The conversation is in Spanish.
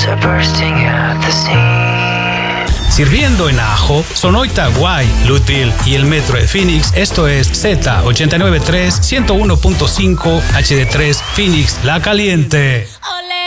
are bursting at the seams. Sirviendo en Ajo, Sonoita, Guay, Lutville y el Metro de Phoenix. Esto es Z893 101.5 HD3 Phoenix La Caliente.